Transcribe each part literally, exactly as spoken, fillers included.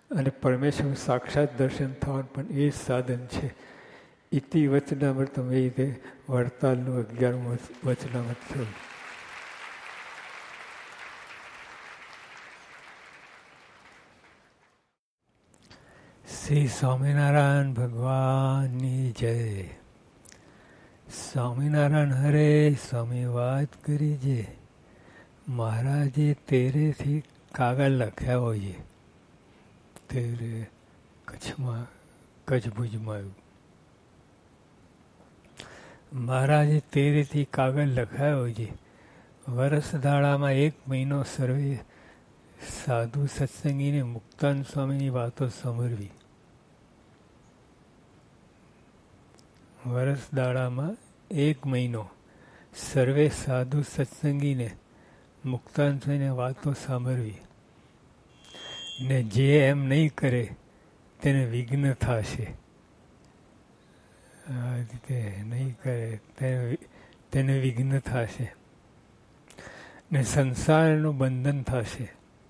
અને પરમેશ્વર સાક્ષાત દર્શન થવાનું પણ એ જ સાધન છે. ઇતિ વચનામૃતમ એ રીતે વડતાલનું અગિયારમું વચનામૃત થયું. શ્રી સ્વામિનારાયણ ભગવાનની જય. સ્વામિનારાયણ હરે સ્વામી વાત કરી છે. મહારાજે તેરેથી કાગળ લખ્યા હોય તેરે કચ્છમાં કચ્છ ભુજમાં આવ્યું. મહારાજે તેરેથી કાગળ લખાયો હોય છે. વરસ દાડામાં એક મહિનો સર્વે સાધુ સત્સંગીને મુક્તાન સ્વામીની વાતો સાંભળવી. વરસ દાડામાં એક મહિનો સર્વે સાધુ સત્સંગીને મુક્તાન સ્વામીની વાતો સાંભળવી. ને જે એમ નહીં કરે તેને વિઘ્ન થશે. આ રીતે નહીં કરે તેને તેને વિઘ્ન થશે ને સંસારનું બંધન થશે.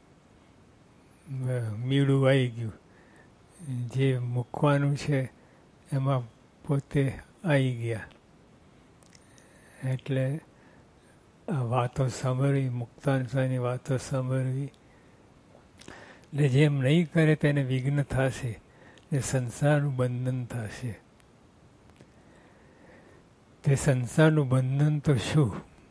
મીડું આવી ગયું, જે મૂકવાનું છે એમાં પોતે આવી ગયા. એટલે આ વાતો સાંભળવી, મુક્તાન સ્વામીની વાતો સાંભળવી. ને જેમ નહીં કરે તેને વિઘ્ન થશે ને સંસારનું બંધન થશે. તે સંસારનું બંધન તો શું?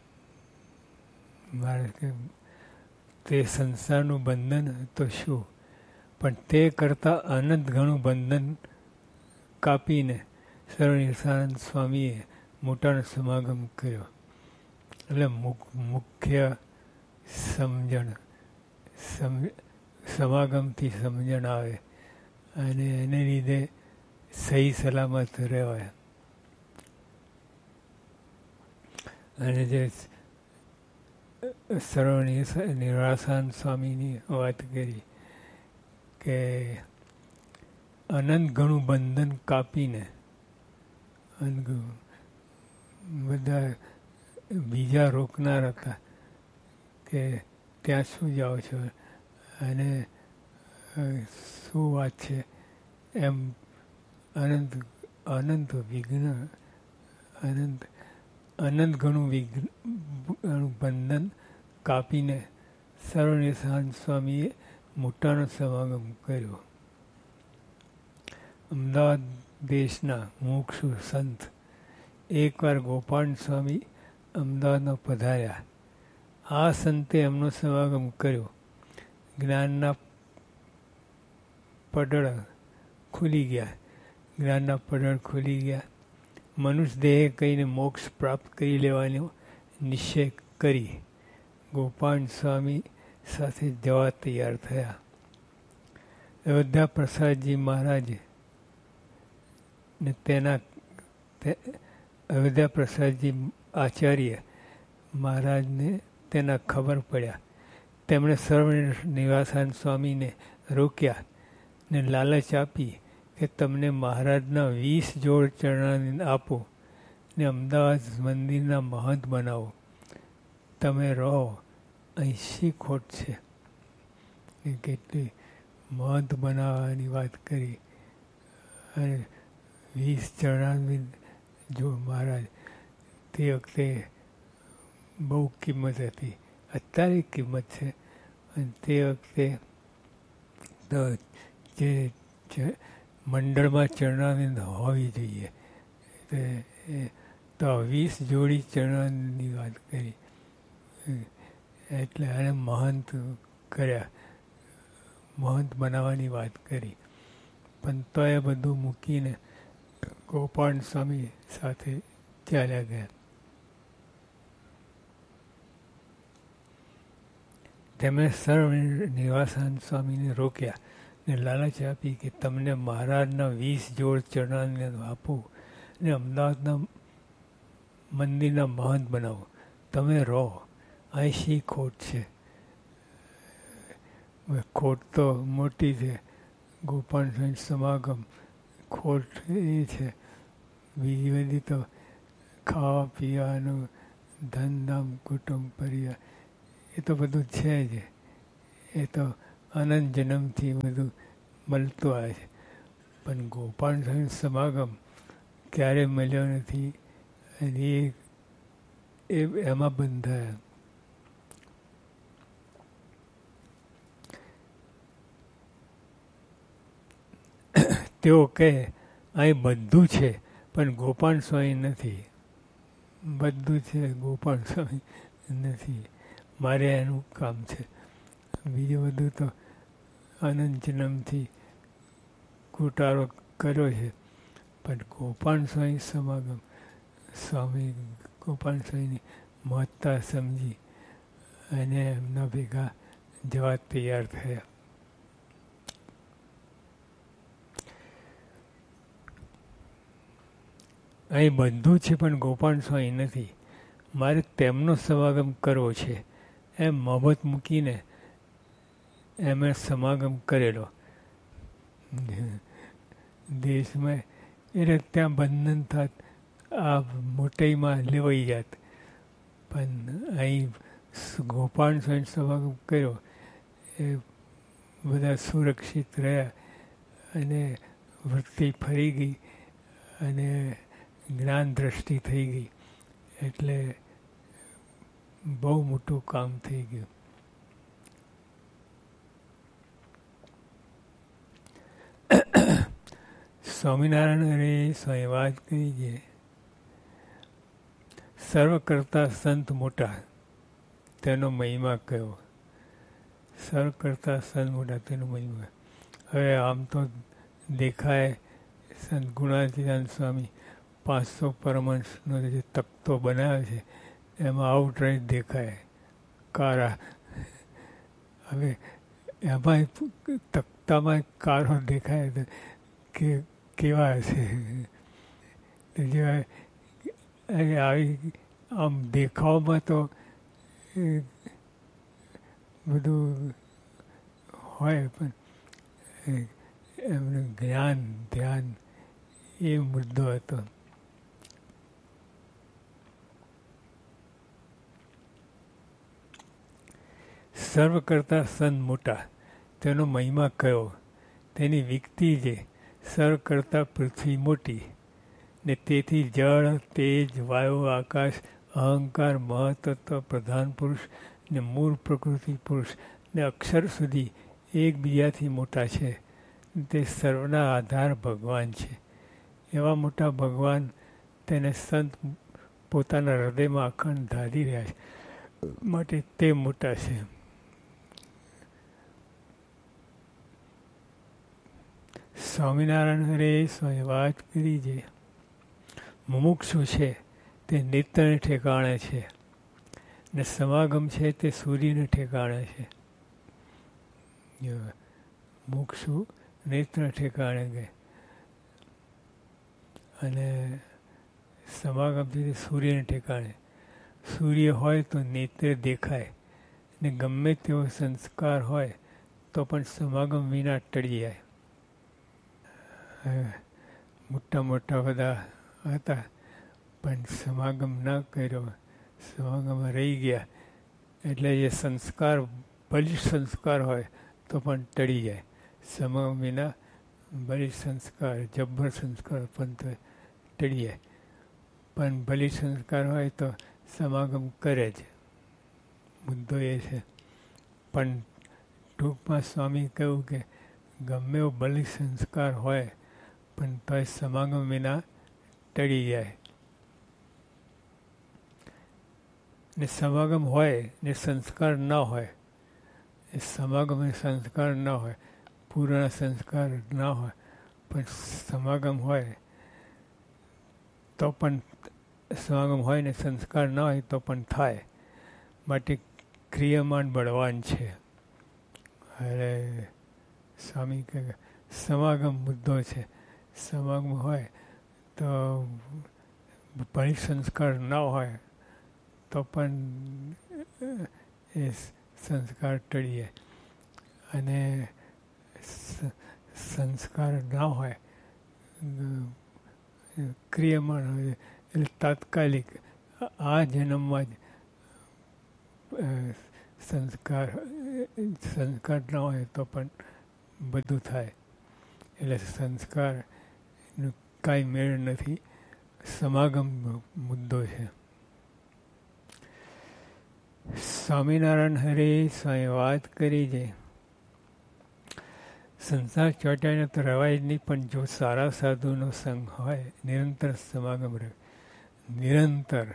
મારે કે તે સંસારનું બંધન તો શું, પણ તે કરતાં અનંત ઘણું બંધન કાપીને સર્વનિર્સાનંદ સ્વામીએ મોટાનો સમાગમ કર્યો. એટલે મુખ્ય સમજણ સમ સમાગમથી સમજણ આવે અને એને લીધે સહી સલામત રહેવાય. અને જે સર્વ નિરાસાન સ્વામીની વાત કરી કે અનંત ઘણું બંધન કાપીને બધા બીજા રોકનાર હતા કે ત્યાં શું જાઓ છો અને શું વાત છે એમ અનંત અનંત વિઘ્ન અનંત અનંત ઘણું વિઘ્ન બંધન કાપીને સર્વનિર્સાન સ્વામીએ મોટાનો સમાગમ કર્યો. અમદાવાદ દેશના મુક્ષુ સંત એકવાર ગોપાલ સ્વામી અમદાવાદમાં પધાર્યા. આ સંતે એમનો સમાગમ કર્યો. જ્ઞાનના પડળ ખુલી ગયા. જ્ઞાનના પડળ ખુલી ગયા. મનુષ્ય દેહે કહીને મોક્ષ પ્રાપ્ત કરી લેવાનો નિશ્ચય કરી ગોપાલ સ્વામી સાથે જવા તૈયાર થયા. અયોધ્યા પ્રસાદજી મહારાજે ને તેના અયોધ્યા પ્રસાદજી આચાર્ય મહારાજને તેના ખબર પડ્યા. તેમણે સર્વ નિવાસાન સ્વામીને રોક્યા ને લાલચ આપી કે તમને મહારાજના વીસ જોડ ચરણાને આપો ને અમદાવાદ મંદિરના મહંત બનાવો. તમે રહો, અહીં શી ખોટ છે? એ કેટલી મહંત બનાવવાની વાત કરી અને વીસ ચરણાની જો મહારાજ તે વખતે બહુ કિંમત હતી. અત્યારે કિંમત છે અને તે વખતે તો જે મંડળમાં ચરણાનંદ હોવી જોઈએ. તો વીસ જોડી ચરણાનંદની વાત કરી એટલે એને મહંત કર્યા, મહંત બનાવવાની વાત કરી. પણ તો એ બધું મૂકીને ગોપાલ સ્વામી સાથે ચાલ્યા ગયા. તેમણે સર્વ નિવાસાન સ્વામીને રોક્યા ને લાલચ આપી કે તમને મહારાજના વીસ જોડ ચરણાને આપો ને અમદાવાદના મંદિરના મહંત બનાવો. તમે રહો, અહીં શી ખોટ છે? ખોટ તો મોટી છે. ગોપાલ સ્વામી સમાગમ ખોટ એ છે. બીજી બધી તો ખાવા પીવાનું, ધનધામ, કુટુંબ, પરિવાર એ તો બધું છે જ. એ તો અનંત જન્મથી બધું મળતો આવે છે. પણ ગોપાલ સ્વામી સમાગમ ક્યારેય મળ્યો નથી અને એ એમાં બંધાયા. તેઓ કહે અહીં બધું છે પણ ગોપાલ સ્વામી નથી. બધું છે ગોપાલ સ્વામી નથી. મારે એનું કામ છે. બીજું બધું તો આનંદ જન્મથી કુટારો કર્યો છે. પણ ગોપાલ સ્વામી સમાગમ સ્વામી ગોપાલ સ્વામીની મહત્તા સમજી અને એમના ભેગા જવા તૈયાર થયા. અહીં બધું છે પણ ગોપાલ સ્વામી નથી. મારે તેમનો સમાગમ કરવો છે એમ મહબત મૂકીને એમણે સમાગમ કરેલો. દેશમાં એટલે ત્યાં બંધન થાત, આ મોટાઈમાં લેવાઈ જાત. પણ અહીં ગોપાલ સ્વામી સમાગમ કર્યો એ બધા સુરક્ષિત રહ્યા અને વૃત્તિ ફરી ગઈ અને જ્ઞાન દ્રષ્ટિ થઈ ગઈ. એટલે બહુ મોટું કામ થઈ ગયું. સ્વામિનારાયણ હરે સ્વામી વાત કરી છે સર્વ કરતા સંત મોટા તેનો મહિમા કયો. સર્વ કરતા સંત મોટા તેનો મહિમા. હવે આમ તો દેખાય સંત ગુણાતીતાનંદ સ્વામી પાંચસો પરમહંસનો જે તકતો બનાવ્યો છે એમાં આઉટરાઈટ દેખાય કારા. હવે એમાં તકતામાં કારો દેખાય કે કેવા છે. આવી આમ દેખાવમાં તો બધું હોય પણ એમનું જ્ઞાન ધ્યાન એ મુદ્દો હતો. સર્વ કરતા સંત મોટા તેનો મહિમા કયો. તેની વિકતિ જે સર્વ કરતા પૃથ્વી મોટી ને તેથી જળ તેજ વાયુ આકાશ અહંકાર મહતત્વ પ્રધાન પુરુષ ને મૂળ પ્રકૃતિ પુરુષ ને અક્ષર સુધી એકબીજાથી મોટા છે. તે સર્વના આધાર ભગવાન છે. એવા મોટા ભગવાન તેને સંત પોતાના હૃદયમાં અખંડ ધારી રહ્યા છે માટે તે મોટા છે. સ્વામિનારાયણ હરે સ્વામી વાત કરી છે મુમુક્ષુ છે તે નેત્રને ઠેકાણે છે ને સમાગમ છે તે સૂર્યને ઠેકાણે છે. મુમુક્ષુ નેત્ર ઠેકાણે ગયે અને સમાગમ છે તે સૂર્યને ઠેકાણે. સૂર્ય હોય તો નેત્રે દેખાય ને ગમે તેવો સંસ્કાર હોય તો પણ સમાગમ વિના ટળી જાય. મોટા મોટા બધા હતા પણ સમાગમ ના કર્યો, સમાગમમાં રહી ગયા એટલે એ સંસ્કાર બલિષ્ઠ સંસ્કાર હોય તો પણ ટળી જાય. સમાગમ વિના બલિષ્ઠ સંસ્કાર જબ્બર સંસ્કાર પણ તો ટળી જાય. પણ બલિષ્ઠ સંસ્કાર હોય તો સમાગમ કરે જ. મુદ્દો એ છે. પણ ટૂંકમાં સ્વામી કહ્યું કે ગમે એવો બલિષ્ઠ સંસ્કાર હોય પણ તોય સમાગમ વિના ટળી જાય. ને સમાગમ હોય ને સંસ્કાર ન હોય, એ સમાગમ સંસ્કાર ન હોય, પૂર્ણ સંસ્કાર ના હોય પણ સમાગમ હોય તો પણ સમાગમ હોય ને સંસ્કાર ન હોય તો પણ થાય. માટે ક્રિયમાન બળવાન છે. અરે સ્વામી કહે સમાગમ મુદ્દો છે. સમાગમ હોય તો ભળી સંસ્કાર ન હોય તો પણ એ સંસ્કાર ટળી જાય અને સંસ્કાર ના હોય ક્રિયમાણ હોય એટલે તાત્કાલિક આ જન્મમાં જ સંસ્કાર સંસ્કાર ન હોય તો પણ બધું થાય. એટલે સંસ્કારનું કાંઈ મેળ નથી, સમાગમ મુદ્દો છે. સ્વામિનારાયણ હરે સ્વામી વાત કરી છે, સંસાર ચોંટાઈને તો રવાય જ નહીં, પણ જો સારા સાધુનો સંગ હોય, નિરંતર સમાગમ રહે, નિરંતર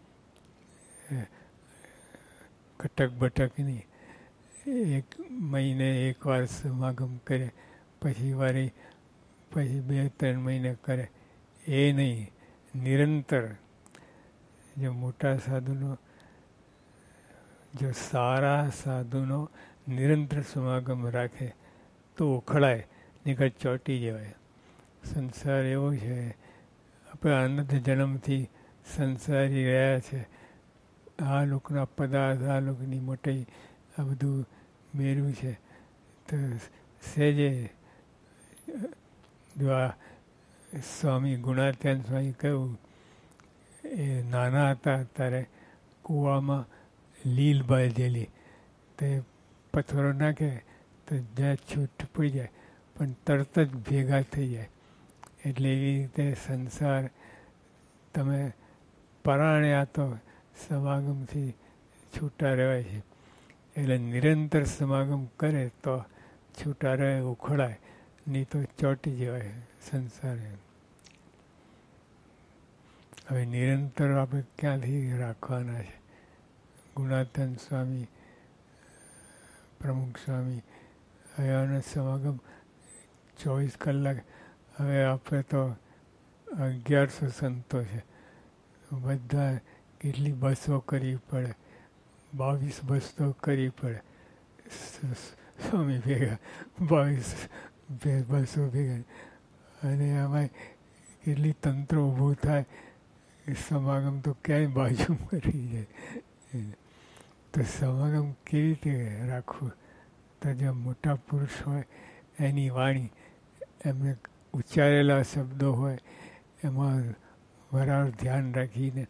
કટક બટક નહીં, એક મહિને એકવાર સમાગમ કરે, પછી વારી પછી બે ત્રણ મહિને કરે, એ નહીં, નિરંતર. જો મોટા સાધુનો, જો સારા સાધુનો નિરંતર સમાગમ રાખે તો ઉખડાય, નીકળ ચોંટી જવાય. સંસાર એવો છે, આપણે અનંત જન્મથી સંસારી રહ્યા છે, આ લોકોના પદાર્થ, આ લોકોની મોટી આ બધું મેળવ્યું છે. તો સહેજે જો આ સ્વામી ગુણાત્યાન સ્વામી કહ્યું, એ નાના હતા ત્યારે કૂવામાં લીલ બાંધેલી, તે પથ્થરો નાખે તો જ્યાં છૂટ પડી જાય, પણ તરત જ ભેગા થઈ જાય. એટલે એવી રીતે સંસાર તમે પરાણે આ તો સમાગમથી છૂટા રહેવાય છે. એટલે નિરંતર સમાગમ કરે તો છૂટા રહે, ઉખડાય, નહીં તો ચોંટી જવાય સંસાર. હવે નિરંતર આપણે ક્યાંથી રાખવાના છે? ગુણાત્યાન સ્વામી, પ્રમુખ સ્વામી, હવે આનો સમાગમ ચોવીસ કલાક. હવે આપણે તો અગિયારસો સંતો છે, બધા કેટલી બસો કરવી પડે, બાવીસ બસો કરવી પડે. સ્વામી ભેગા બાવીસ બસો ભેગા, અને આમાં કેટલી તંત્ર ઊભું થાય, સમાગમ તો ક્યાંય બાજુ મરી જાય. તો સમાગમ કેવી રીતે રાખવું? તો જે મોટા પુરુષ હોય એની વાણી, એમને ઉચ્ચારેલા શબ્દો હોય, એમાં બરાબર ધ્યાન રાખીને,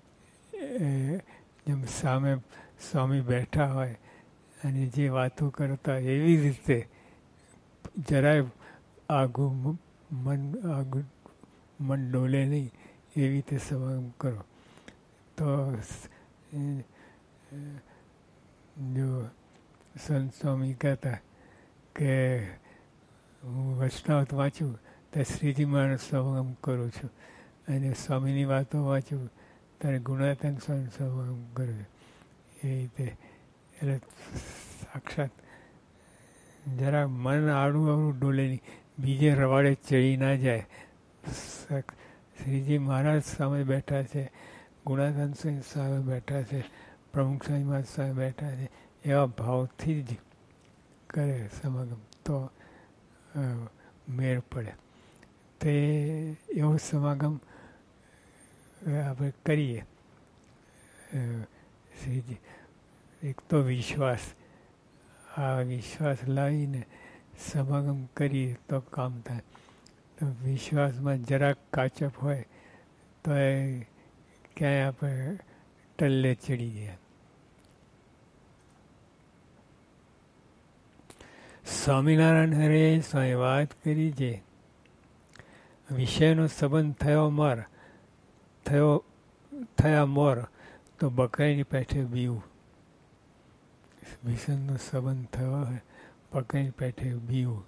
જેમ સામે સ્વામી બેઠા હોય અને જે વાતો કરતા એવી રીતે જરાય આગું મન આગું મન ડોલે નહીં, એવી રીતે સમાગમ કરો. તો જો સંત સ્વામી કહેતા કે હું વૈષ્ણવ વાંચું તો શ્રીજી મહારાજ સમાગમ કરું છું, અને સ્વામીની વાતો વાંચું ત્યારે ગુણાત્યાન સ્વામી સમાગમ કરું છું. એ રીતે એટલે સાક્ષાત જરા મન આડું આડું ડોલે નહીં, બીજે રવાડે ચડી ના જાય. શ્રીજી મહારાજ સામે બેઠા છે, ગુણાત્યાન સ્વામી સામે બેઠા છે, પ્રમુખ સ્વામી મહારાજ સામે બેઠા છે, એવા ભાવથી જ કરે સમાગમ તો મેળ પડે. તે એવો સમાગમ આપણે કરીએ. શ્રીજી એક તો વિશ્વાસ, આ વિશ્વાસ લાવીને સમાગમ કરીએ તો કામ થાય. તો વિશ્વાસમાં જરાક કાચપ હોય તો એ ક્યાંય આપણે ટલ્લે ચડી ગયા. સ્વામિનારાયણ હરે સ્વામી વાત કરી છે, વિષયનો સંબંધ થયો મોર થયો થયા મોર તો બકરીની પેઠે બીવું. વિષયનો સંબંધ થયો હોય, બકરીની પેઠે બીવું,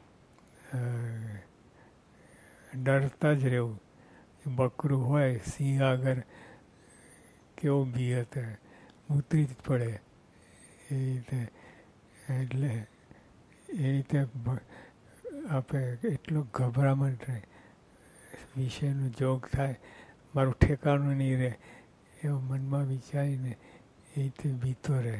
ડરતા જ રહેવું. બકરું હોય સિંહ આગળ કેવો બી હતા, ઉતરી જ પડે એ રીતે. એટલે એ રીતે આપણે એટલો ગભરામણ રહે, વિષયનો જોગ થાય, મારું ઠેકાણું નહીં રહે, એવો મનમાં વિચારીને એ રીતે બીતો રહે.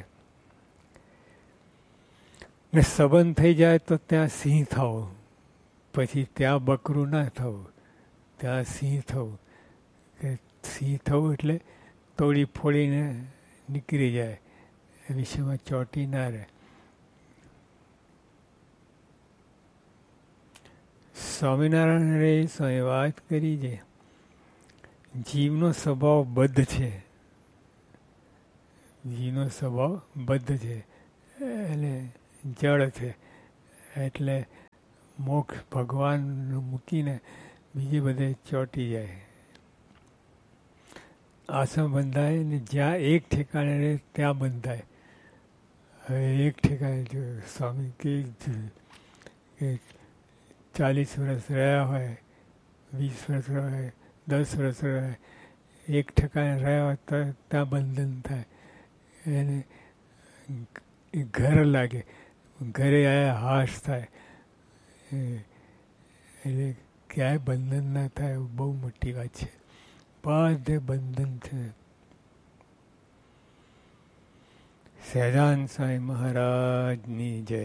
ને સંબંધ થઈ જાય તો ત્યાં સિંહ થવું, પછી ત્યાં બકરું ના થવું, ત્યાં સિંહ થવું. કે સિંહ થવું એટલે તોડી ફોડીને નીકળી જાય, એ વિષયમાં ચોંટી ના રહે. સ્વામિનારાયણ રે સ્વામી વાત કરી છે, જીવનો સ્વભાવ બદ્ધ છે. જીવનો સ્વભાવ બદ્ધ છે એટલે જળ છે, એટલે મોક્ષ ભગવાનનું મૂકીને બીજે બધે ચોંટી જાય. આસન બંધાય ને જ્યાં એક ઠેકાણે રહે ત્યાં બંધાય. હવે એક ઠેકાણે જો સ્વામી કે કે ચાલીસ વર્ષ રહ્યા હોય, વીસ વર્ષ રહ્યા હોય, દસ વર્ષ રહ્યા હોય, એક ઠેકાણે રહ્યા હોય તો ત્યાં બંધન થાય. એને ઘર લાગે, ઘરે આયા હાશ થાય. એટલે ક્યાંય બંધન ના થાય એવું બહુ મોટી વાત છે. બધે બંધન છે. સહેજાન સાંઈ મહારાજની જય.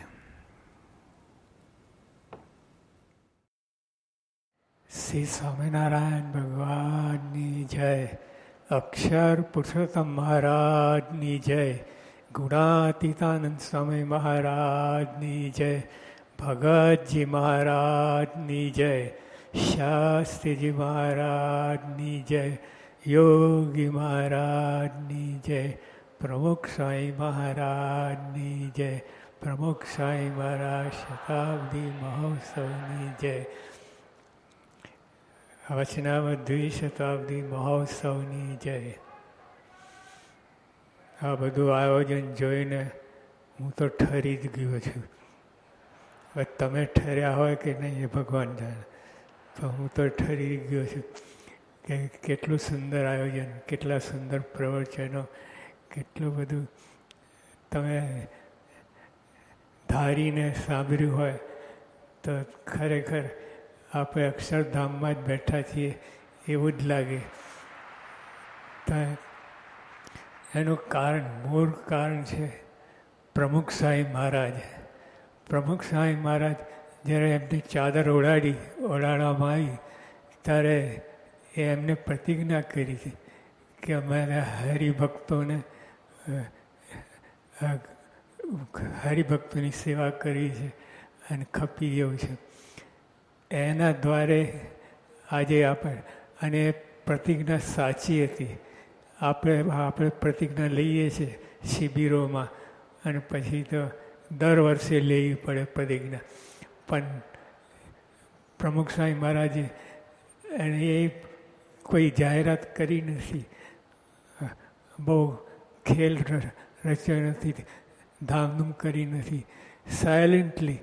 શ્રી સ્વામિનારાયણ ભગવાનની જય. અક્ષર પુરુષોત્તમ મહારાજની જય. ગુણાતીતાનંદ સ્વામી મહારાજની જય. ભગતજી મહારાજની જય. શાસ્ત્રીજી મહારાજની જય. યોગી મહારાજની જય. પ્રમુખ સ્વામી મહારાજની જય. પ્રમુખ સ્વામી મહારાજ શતાબ્દી મહોત્સવની જય. વચનામૃત દ્વિશતાબ્દી મહોત્સવની જય. આ બધું આયોજન જોઈને હું તો ઠરી જ ગયો છું. હવે તમે ઠર્યા હોય કે નહીં એ ભગવાન જાણે, તો હું તો ઠરી ગયો છું કે કેટલું સુંદર આયોજન, કેટલા સુંદર પ્રવચનો, કેટલું બધું તમે ધારીને સાંભળ્યું હોય તો ખરેખર આપણે અક્ષરધામમાં જ બેઠા છીએ એવું જ લાગે. તો એનું કારણ, મૂળ કારણ છે પ્રમુખ સ્વામી મહારાજ. પ્રમુખ સ્વામી મહારાજ જ્યારે એમની ચાદર ઓઢાડી ઓઢાડવામાં આવી ત્યારે એ એમને પ્રતિજ્ઞા કરી હતી કે અમારા હરિભક્તોને હરિભક્તોની સેવા કરવી છે અને ખપી જવું છે. એના દ્વારે આજે આપણે, અને પ્રતિજ્ઞા સાચી હતી. આપણે આપણે પ્રતિજ્ઞા લઈએ છીએ શિબિરોમાં અને પછી તો દર વર્ષે લેવી પડે પ્રતિજ્ઞા. પણ પ્રમુખ સ્વામી મહારાજે એને એ કોઈ જાહેરાત કરી નથી, બહુ ખેલ રચ્યો નથી, ધામધૂમ કરી નથી. સાયલેન્ટલી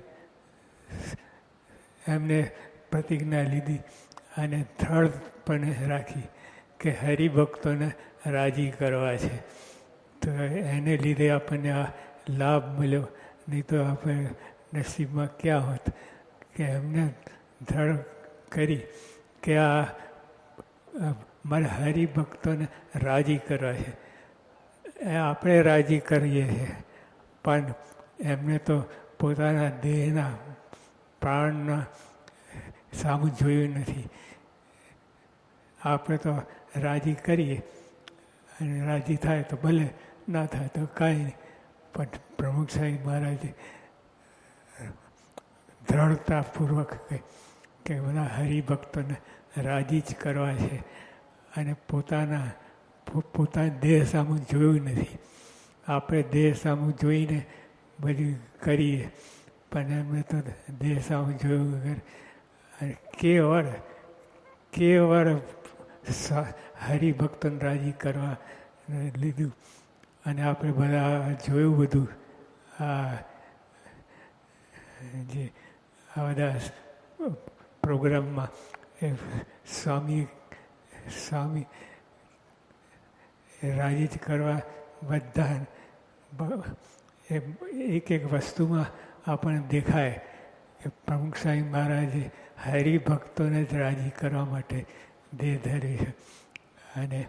એમને પ્રતિજ્ઞા લીધી અને દ્રઢપણે રાખી કે હરિભક્તોને રાજી કરવા છે. તો એને લીધે આપણને આ લાભ મળ્યો. નહીં તો આપણે નસીબમાં ક્યાં હોત કે એમને દ્રઢ કરી કે આ મારા હરિભક્તોને રાજી કરવા છે. એ આપણે રાજી કરીએ છીએ, પણ એમને તો પોતાના દેહના પ્રાણના સામું જોયું નથી. આપણે તો રાજી કરીએ અને રાજી થાય તો ભલે, ના થાય તો કાંઈ નહીં. પણ પ્રમુખ સ્વામી મહારાજે દ્રઢતાપૂર્વક કે બધા હરિભક્તોને રાજી જ કરવા છે અને પોતાના પોતાના દેહ સામું જોયું નથી. આપણે દેહ સામું જોઈને બધું કરીએ, પણ એમને તો દેહ સામું જોયું વગર અને કેવળ કેવળ હરિભક્તોને રાજી કરવા લીધું. અને આપણે બધા જોયું બધું આ જે આ બધા પ્રોગ્રામમાં એ સ્વામી સ્વામી રાજી જ કરવા બધા એક એક વસ્તુમાં આપણને દેખાય કે પ્રમુખ સ્વામી મહારાજે હરિભક્તોને જ રાજી કરવા માટે દેહ ધરી છે. અને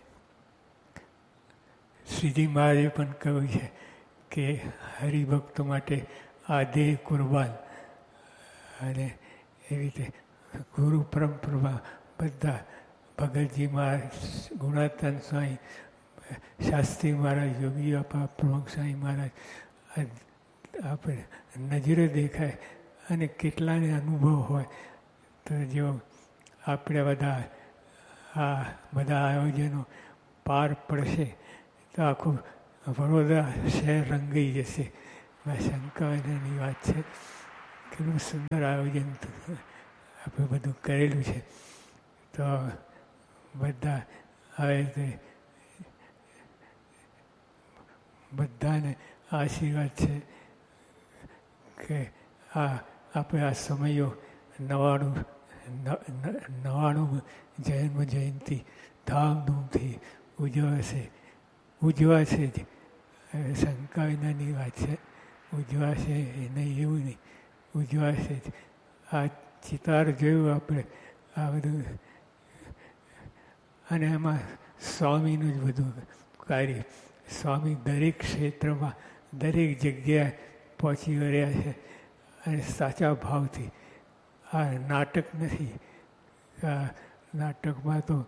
શ્રીજી મહારાજે પણ કહ્યું છે કે હરિભક્તો માટે આ દેહ કુરબાન. અને એવી રીતે ગુરુ પરંપરામાં બધા ભગતજી મહારાજ, ગુણાતીતાનંદ સ્વામી, શાસ્ત્રી મહારાજ, યોગી બાપા, પ્રમુખ સ્વામી મહારાજ આપણે નજરે દેખાય અને કેટલાને અનુભવ હોય. તો જો આપણે બધા આ બધા આયોજનો પાર પડશે તો આખું વડોદરા શહેર રંગાઈ જશે. શંકાની વાત છે કેટલું સુંદર આયોજન આપણે બધું કરેલું છે. તો બધા આવી રીતે બધાને આશીર્વાદ છે કે આ આપણે આ સમયો નવાણું નવાણું જન્મ જયંતિ ધામધૂમથી ઉજવાશે ઉજવાશે જ. શંકા વિનાની વાત છે. ઉજવાશે એ નહીં એવું નહીં, ઉજવાશે જ. આ ચિતાર જોયું આપણે આ બધું, અને એમાં સ્વામીનું જ બધું કાર્ય. સ્વામી દરેક ક્ષેત્રમાં દરેક જગ્યાએ પહોંચી વળ્યા છે અને સાચા ભાવથી. આ નાટક નથી. આ નાટકમાં તો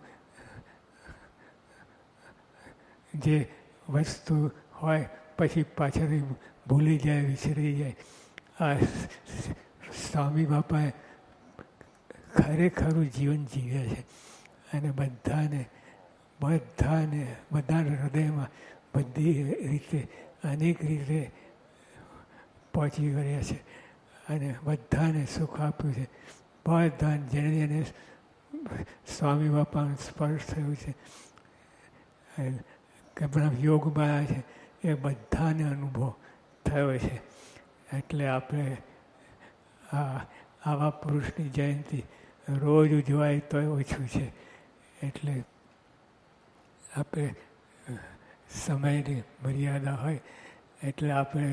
જે વસ્તુ હોય પછી પાછળથી ભૂલી જાય, વિસરી જાય. આ સ્વામી બાપાએ ખરેખરું જીવન જીવ્યા છે અને બધાને બધાને બધાના હૃદયમાં બધી રીતે અનેક રીતે પહોંચી વળ્યા છે અને બધાને સુખ આપ્યું છે. બધાને જેને જેને સ્વામી બાપાનો સ્પર્શ થયો છે કે પણ યોગમાં આવ્યા છે એ બધાને અનુભવ થયો છે. એટલે આપણે આ આવા પુરુષની જયંતિ રોજ ઉજવાય તો ઓછું છે. એટલે આપણે સમયની મર્યાદા હોય એટલે આપણે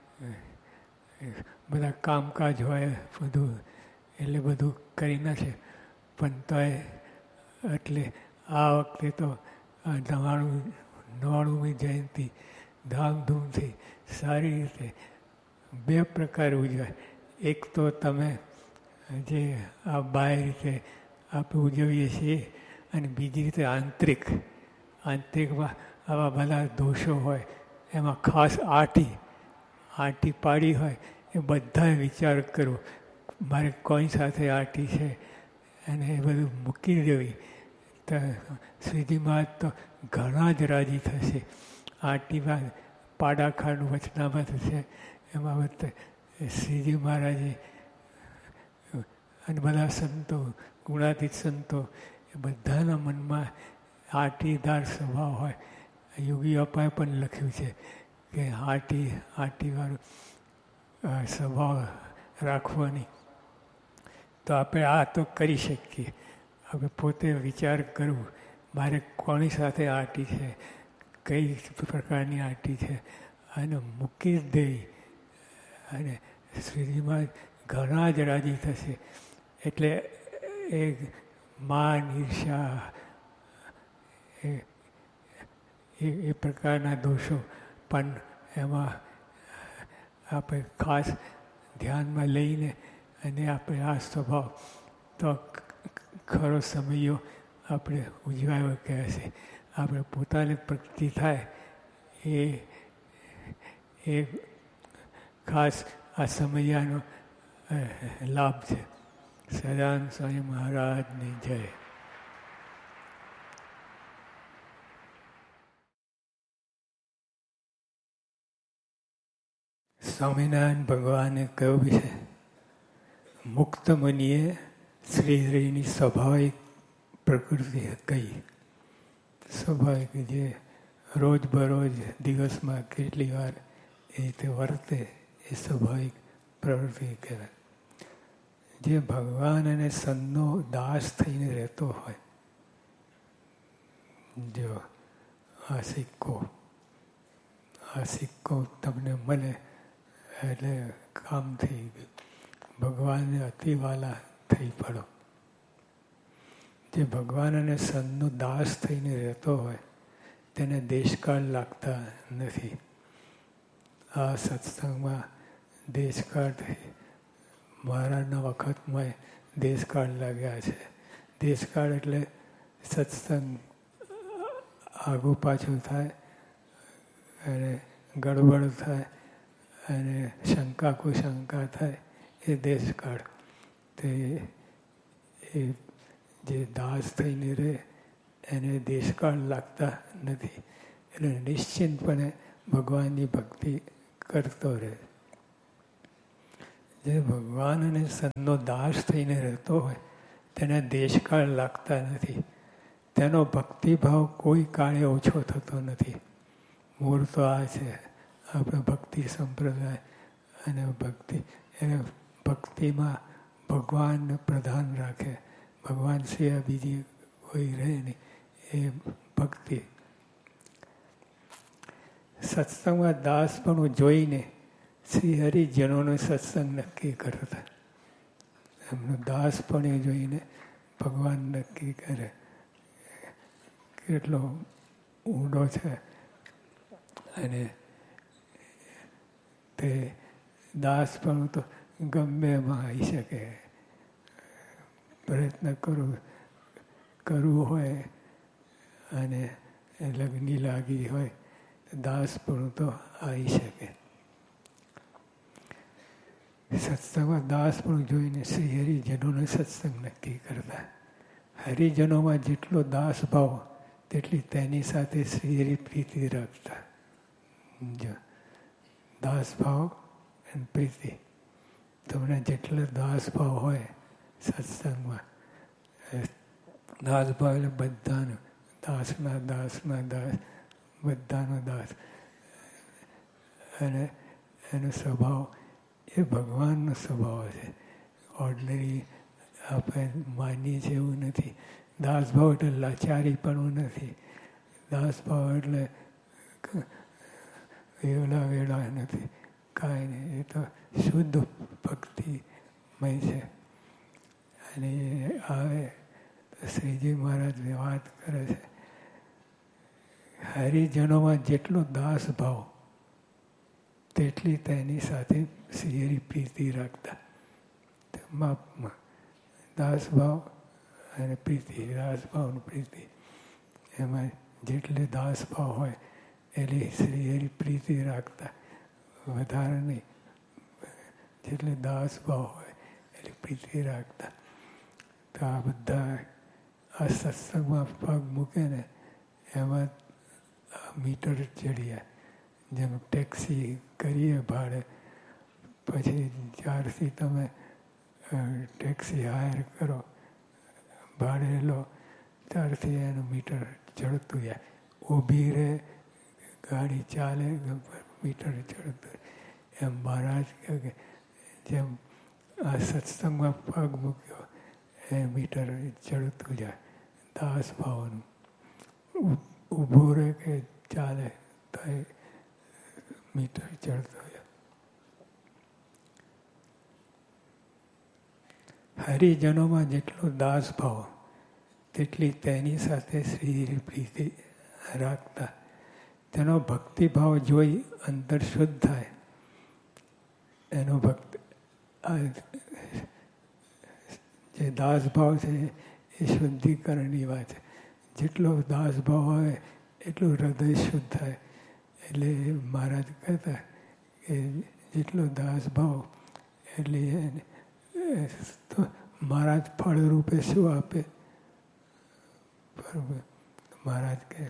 બધા કામકાજ હોય બધું, એટલે બધું કરી નાખે. પણ તોય એટલે આ વખતે તો નવાણું નવાણુંમી જયંતિ ધામધૂમથી સારી રીતે બે પ્રકાર ઉજવાય. એક તો તમે જે આ બાહ્ય રીતે આપણે ઉજવીએ છીએ અને બીજી રીતે આંતરિક આંતરિકમાં આવા બધા દોષો હોય એમાં ખાસ આટી આટી પાડી હોય એ બધાએ વિચાર કરવો મારે કોઈ સાથે આટી છે અને એ બધું મૂકી દેવી. તો શ્રીજી મહારાજ તો ઘણા જ રાજી થશે. આટીમાં પાડાખાનું વચનામત છે એમાં બધે શ્રીજી મહારાજે અને બધા સંતો ગુણાતીત સંતો એ બધાના મનમાં આટીદાર સ્વભાવ હોય. યોગી બાપાએ પણ લખ્યું છે કે આટી આટીવાળો સ્વભાવ રાખવાની. તો આપણે આ તો કરી શકીએ. આપણે પોતે વિચાર કરવું મારે કોની સાથે આટી છે, કઈ પ્રકારની આટી છે અને મૂકી જ દેવી. અને શ્રીજીમાં ઘણા જ રાજી થશે. એટલે એ માન ઈર્ષા એ એ પ્રકારના દોષો પણ એમાં આપણે ખાસ ધ્યાનમાં લઈને અને આપણે આ સ્વભાવ તો ખરો સમયો આપણે ઉજવાયો કહે છે. આપણે પોતાને પ્રગતિ થાય એ એ ખાસ આ સમયાનો લાભ છે. સદાનંદ સ્વામી મહારાજની જય. સ્વામિનારાયણ ભગવાને કહ્યું છે મુક્ત મુનિએ શ્રીહરિની સ્વાભાવિક પ્રકૃતિ કહી. સ્વાભાવિક જે રોજ બરોજ દિવસમાં કેટલી વાર એ રીતે વર્તે એ સ્વાભાવિક પ્રવૃત્તિ કહેવાય. જે ભગવાન અને સંતનો દાસ થઈને રહેતો હોય, જો આ સિક્કો આ સિક્કો તમને મળે એટલે કામ થઈ ગયું. ભગવાનને અતિવાલા થઈ પડો. જે ભગવાન અને સંતનો દાસ થઈને રહેતો હોય તેને દેશકાળ લાગતા નથી. આ સત્સંગમાં દેશકાળ મહારાજના વખતમાં દેશકાળ લાગ્યા છે. દેશકાળ એટલે સત્સંગ આગું પાછું થાય અને ગડબડ થાય અને શંકા કુશંકા થાય એ દેશકાળ. તે એ જે દાસ થઈને રહે એને દેશકાળ લાગતા નથી. એટલે નિશ્ચિંતપણે ભગવાનની ભક્તિ કરતો રહે. જે ભગવાન અને સંતનો દાસ થઈને રહેતો હોય તેને દેશકાળ લાગતા નથી. તેનો ભક્તિભાવ કોઈ કાળે ઓછો થતો નથી. મૂળ તો આ છે આપણે ભક્તિ સંપ્રદાય અને ભક્તિ એને ભક્તિમાં ભગવાનને પ્રધાન રાખે. ભગવાન સિવાય બીજી કોઈ રહે નહીં એ ભક્તિ. સત્સંગમાં દાસપણું જોઈને શ્રી હરિજનોનો સત્સંગ નક્કી કરતા. એમનું દાસપણે જોઈને ભગવાન નક્કી કરે કેટલો ઊંડો છે. અને તે દાસપણું તો ગમે એમાં આવી શકે. પ્રયત્ન કરવું કરવું હોય અને લગ્ની લાગી હોય દાસપણું તો આવી શકે. સત્સંગમાં દાસપણું જોઈને શ્રી હરિજનોનો સત્સંગ નક્કી કરતા. હરિજનોમાં જેટલો દાસ ભાવ તેટલી તેની સાથે શ્રી હરિ પ્રીતિ રાખતા. જો દાસ ભાવ અને પ્રીતિ તમને જેટલો દાસ ભાવ હોય સત્સંગમાં, દાસ ભાવ એટલે બધાનો દાસના દાસના દાસ બધાનો દાસ. અને એનો સ્વભાવ એ ભગવાનનો સ્વભાવ છે. ઓર્ડિનરી આપણે માનીએ છીએ એવું નથી. દાસભાવ એટલે લાચારીપણું નથી. દાસભાવ એટલે વેલા વેળા નથી, કાંઈ નહીં. એ તો શુદ્ધ ભક્તિમય છે. અને એ આવે તો શ્રીજી મહારાજ વાત કરે છે હરિજનોમાં જેટલો દાસ ભાવ તેટલી તેની સાથે શ્રી પ્રીતિ રાખતા. માપમાં દાસભાવ અને પ્રીતિ, દાસભાવ પ્રીતિ એમાં જેટલે દાસભાવ હોય એટલે શ્રી હરિ પ્રીતિ રાખતા. વધારે નહીં, જેટલે દાસભાવ હોય એટલે પ્રીતિ રાખતા. તો આ બધા આ સત્સંગમાં પગ મૂકે ને એમાં મીટર ચડીએ. જેમ ટેક્સી કરીએ ભાડે, પછી જ્યારથી તમે ટેક્સી હાયર કરો ભાડે લો ત્યારથી એનું મીટર ચડતું જાય. ઊભી રહે ગાડી ચાલે મીટર ચડતું. એમ મહારાજ કહે કે જેમ આ સત્સંગમાં પગ મૂક્યો એ મીટર ચડતું જાય દાસ ભાવનું. ઊભું રહે કે ચાલે તો એ મીટર ચડતો જાય. હરિજનોમાં જેટલો દાસ ભાવ તેટલી તેની સાથે શ્રી પ્રીતિ રાખતા. તેનો ભક્તિભાવ જોઈ અંતર શુદ્ધ થાય. એનો ભક્તિ જે દાસભાવ છે એ શુદ્ધિકરણની વાત છે. જેટલો દાસભાવ હોય એટલું હૃદય શુદ્ધ થાય. એટલે મહારાજ કહેતા કે જેટલો દાસભાવ એટલે મહારાજ ફળ રૂપે શું આપે? મહારાજ કહે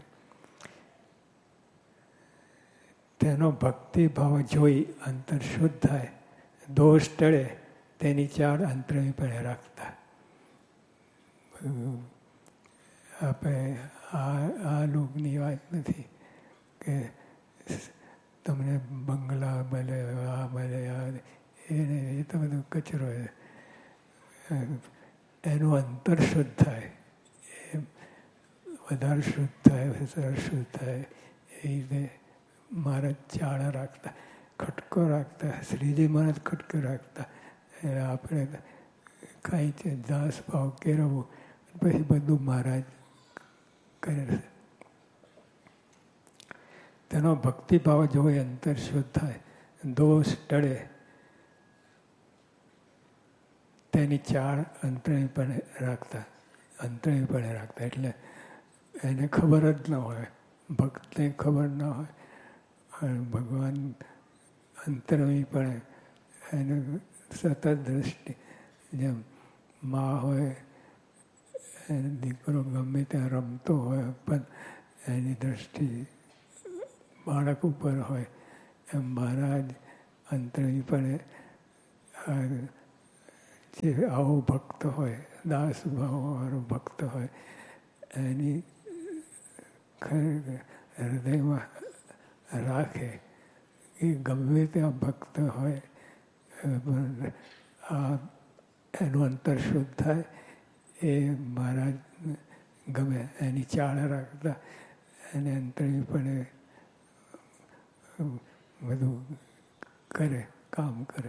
તેનો ભક્તિભાવ જોઈ અંતર શુદ્ધ થાય. દોષ ટળે તેની ચાળ અંતરમીપણે રાખતા. આપણે આ આ લોકની વાત નથી કે તમને બંગલા મળે, આ મળે, આ એને એ તો બધું કચરો છે. એનું અંતર શુદ્ધ થાય, એ વધારે શુદ્ધ થાય, વધારે શુદ્ધ થાય. એ રીતે મહારાજ ચાળા રાખતા, ખટકો રાખતા. શ્રીજી મહારાજ ખટકો રાખતા. એટલે આપણે કાંઈ છે દાસ ભાવ કેળવવું પછી બધું મહારાજ કરે છે. તેનો ભક્તિભાવ જોઈ અંતર શુદ્ધ થાય. દોષ ટળે તેની ચાળ અંતરણીપણે રાખતા. અંતરણીપણે રાખતા એટલે એને ખબર જ ન હોય, ભક્તને ખબર ન હોય. ભગવાન અંતરણીપણે એને સતત દ્રષ્ટિ, જેમ મા હોય એને દીકરો ગમે ત્યાં રમતો હોય પણ એની દ્રષ્ટિ બાળક ઉપર હોય. એમ મહારાજ અંતરણીપણે જે આવો ભક્ત હોય, દાસ ભાવવાળો ભક્ત હોય, એની ખરેખર હૃદયમાં રાખે એ ગમે ત્યાં ભક્ત હોય, આ એનું અંતર શુદ્ધ થાય એ મહારાજ ગમે એની ચાળ રાખતા એને અંતરીપણે બધું કરે, કામ કરે.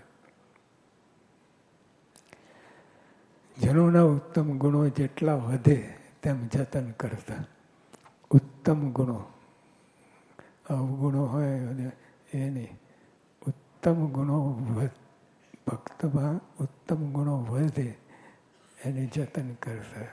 જનોના ઉત્તમ ગુણો જેટલા વધે તેમ જતન કરતા. ઉત્તમ ગુણો, અવગુણો હોય અને એ નહીં, ઉત્તમ ગુણો ભક્તમાં ઉત્તમ ગુણો વધે એને જતન કરતા.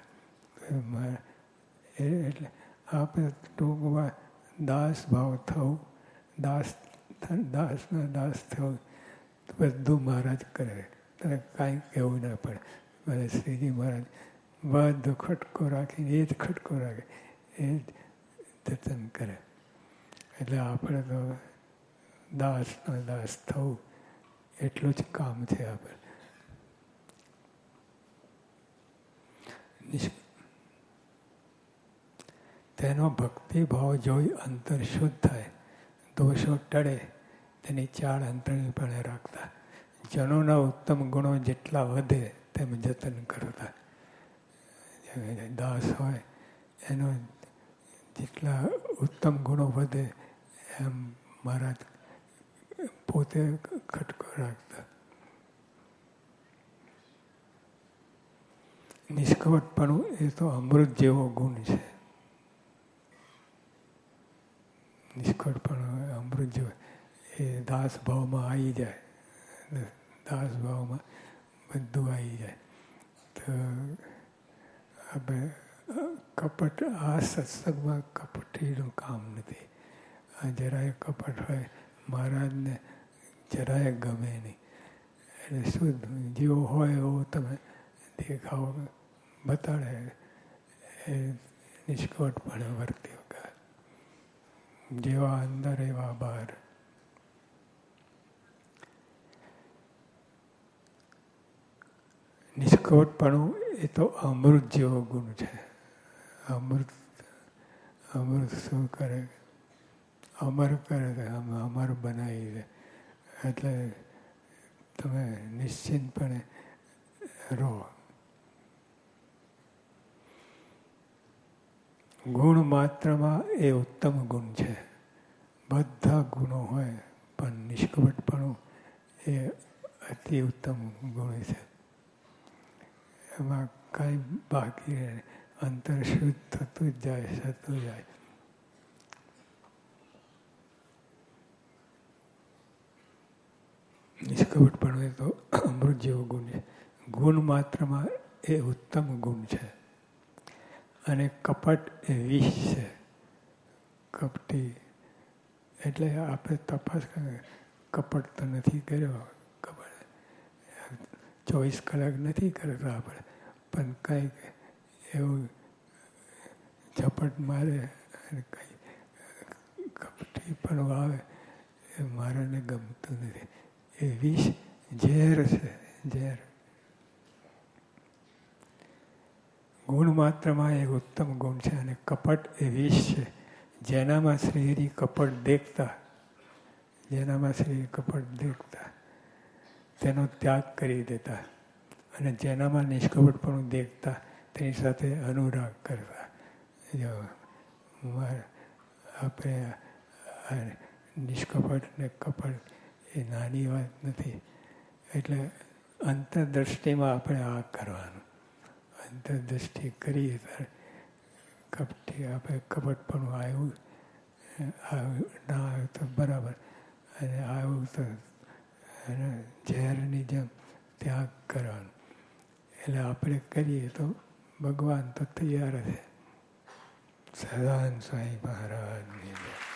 એટલે આપણે ટૂંકમાં દાસ ભાવ થવું, દાસ દાસના દાસ થવું બધું મહારાજ કરે. તને કાંઈ કહેવું ના પડે. મને શ્રીજી મહારાજ બધો ખટકો રાખીને એ જ ખટકો રાખે, એ જ જતન કરે. એટલે આપણે તો દાસના દાસ થવું એટલું જ કામ છે આપણે. તેનો ભક્તિભાવ જોઈ અંતર શુદ્ધ થાય, દોષો ટળે તેની ચાળ અંતરણીપણે રાખતા. જનોના ઉત્તમ ગુણો જેટલા વધે તેમ જતન કરતા. દાસ હોય એનો જેટલા ઉત્તમ ગુણો વધે એમ મહારાજ પોતે ખટકો રાખતા. નિષ્કપટપણું એ તો અમૃત જેવો ગુણ છે. નિષ્કપટપણું અમૃત જેવો, એ દાસ ભાવમાં આવી જાય, દાસ ભાવમાં બધું આવી જાય. તો આપણે કપટ, આ સત્સંગમાં કપટીનું કામ નથી. આ જરાય કપટ હોય મહારાજને જરાય ગમે નહીં. એટલે શુદ્ધ જેવો હોય એવો તમે દેખાવ બતાડે એ નિષ્કપટપણે વર્તી વગર. જેવા અંદર એવા બહાર. નિષ્કપટપણું એ તો અમૃત જેવો ગુણ છે. અમૃત અમૃત શું કરે? અમર કરે, અમર બનાવી દે. એટલે તમે નિશ્ચિંતપણે રહો. ગુણ માત્રમાં એ ઉત્તમ ગુણ છે. બધા ગુણો હોય પણ નિષ્કપટપણું એ અતિ ઉત્તમ ગુણ છે. એમાં કાંઈ બાકી રહે, અંતર શુદ્ધ થતું જ જાય, થતું જાય. નિષ્કપટપણું એ તો અમૃત જેવો ગુણ છે. ગુણ માત્રમાં એ ઉત્તમ ગુણ છે. અને કપટ એ વિષ છે. કપટી એટલે આપણે તપાસ કરીએ, કપટ તો નથી કર્યો, કપટ ચોવીસ કલાક નથી કરતા આપણે, પણ કંઈક એવું ઝપટ મારે અને કંઈ કપટી પણ આવે એ મારાને ગમતું નથી. એ વિષ ઝેર છે, ઝેર. ગુણ માત્રમાં એક ઉત્તમ ગુણ છે અને કપટ એ વિષ છે. જેનામાં શ્રીહરિ કપટ દેખતા, જેનામાં શ્રી કપટ દેખતા તેનો ત્યાગ કરી દેતા, અને જેનામાં નિષ્કપટપણું દેખતા તેની સાથે અનુરાગ કરતા. જો આપણે નિષ્કપટ ને કપટ એ નાની વાત નથી. એટલે અંતરદ્રષ્ટિમાં આપણે આ કરવાનું. અંતરદ્રષ્ટિ કરીએ ત્યારે કપટી આપણે કપટપણું આવ્યું, ના આવ્યું તો બરાબર, અને આવ્યું તો ઝેરની જેમ ત્યાગ કરવાનો. એટલે આપણે કરીએ તો ભગવાન તો તૈયાર છે. સદાન સ્વામી મહારાજની